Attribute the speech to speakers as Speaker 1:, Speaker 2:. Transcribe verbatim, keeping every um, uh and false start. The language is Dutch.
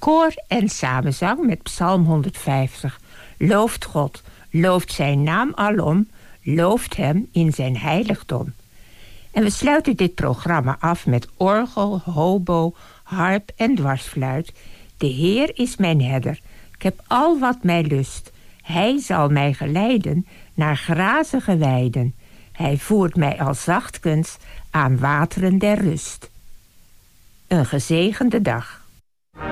Speaker 1: Koor en samenzang met Psalm honderdvijftig. Looft God, looft zijn naam alom, looft hem in zijn heiligdom. En we sluiten dit programma af met orgel, hobo, harp en dwarsfluit. De Heer is mijn herder, ik heb al wat mij lust. Hij zal mij geleiden naar grazige weiden. Hij voert mij als zachtkens aan wateren der rust. Een gezegende dag.